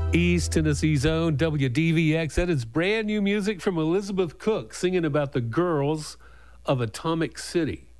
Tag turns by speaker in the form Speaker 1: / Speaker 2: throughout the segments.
Speaker 1: East Tennessee's own WDVX. That is brand new music from Elizabeth Cook singing about the girls of Atomic City.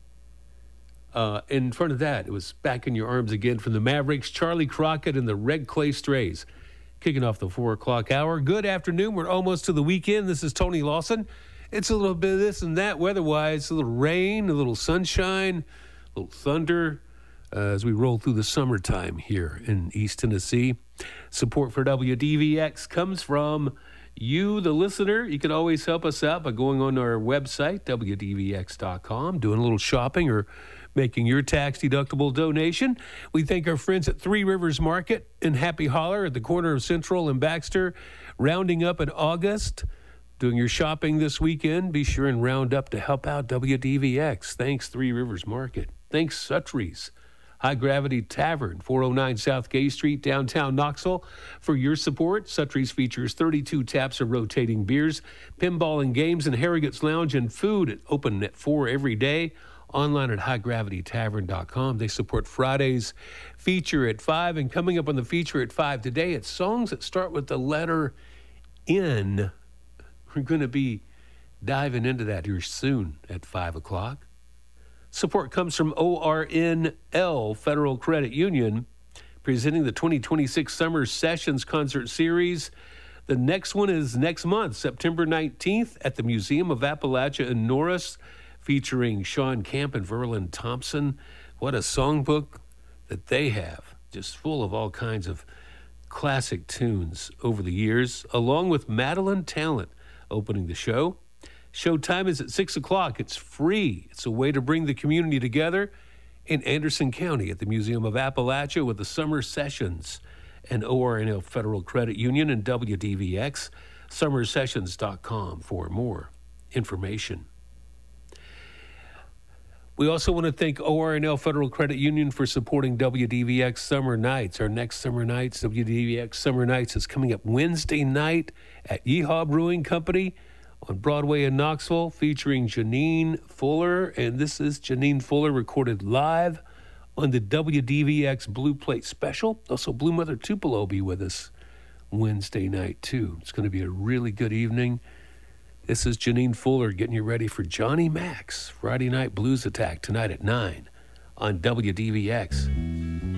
Speaker 1: In front of that, it was Back in Your Arms Again from the Mavericks, Charlie Crockett and the Red Clay Strays. Kicking off the 4 o'clock hour. Good afternoon. We're almost to the weekend. This is Tony Lawson. It's a little bit of this and that weather-wise. A little rain, a little sunshine, a little thunder as we roll through the summertime here in East Tennessee. Support for WDVX comes from you, the listener. You can always help us out by going on our website, WDVX.com, doing a little shopping or making your tax-deductible donation. We thank our friends at Three Rivers Market in Happy Holler at the corner of Central and Baxter, rounding up in August. Doing your shopping this weekend, be sure and round up to help out WDVX. Thanks, Three Rivers Market. Thanks, Sutry's High Gravity Tavern, 409 South Gay Street, downtown Knoxville. For your support, Sutry's features 32 taps of rotating beers, pinball and games, and Harrogate's Lounge and food open at 4 every day. Online at highgravitytavern.com. They support Friday's feature at 5. And coming up on the feature at 5 today, it's songs that start with the letter N. We're going to be diving into that here soon at 5 o'clock. Support comes from ORNL Federal Credit Union, presenting the 2026 Summer Sessions Concert Series. The next one is next month, September 19th, at the Museum of Appalachia in Norris, featuring Sean Camp and Verlin Thompson. What a songbook that they have, just full of all kinds of classic tunes over the years, along with Madeline Talent opening the show. Showtime is at 6 o'clock. It's free. It's a way to bring the community together in Anderson County at the Museum of Appalachia with the Summer Sessions and ORNL Federal Credit Union and WDVX. Summersessions.com for more information. We also want to thank ORNL Federal Credit Union for supporting WDVX Summer Nights. Our next Summer Nights, WDVX Summer Nights, is coming up Wednesday night at Yeehaw Brewing Company on Broadway in Knoxville, featuring Janine Fuller. And this is Janine Fuller recorded live on the WDVX Blue Plate Special. Also, Blue Mother Tupelo will be with us Wednesday night, too. It's going to be a really good evening. This is Janine Fuller getting you ready for Johnny Mac's Friday Night Blues Attack tonight at 9 on WDVX.